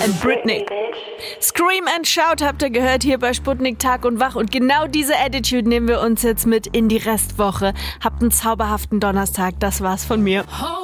and Britney. Scream and Shout habt ihr gehört hier bei Sputnik Tag und Wach. Und genau diese Attitude nehmen wir uns jetzt mit in die Restwoche. Habt einen zauberhaften Donnerstag. Das war's von mir.